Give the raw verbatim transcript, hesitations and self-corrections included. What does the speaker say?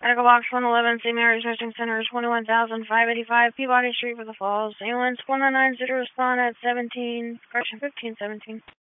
Medical Box one eleven, Saint Mary's Nursing Center, twenty-one thousand five hundred eighty-five, Peabody Street for the Falls. Ambulance one nine nine zero, respond at seventeen, correction, fifteen seventeen.